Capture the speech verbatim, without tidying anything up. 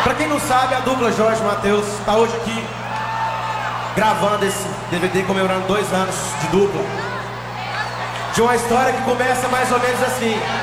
Pra quem não sabe, a dupla Jorge Mateus tá hoje aqui gravando esse D V D comemorando dois anos de dupla. De uma história que começa mais ou menos assim.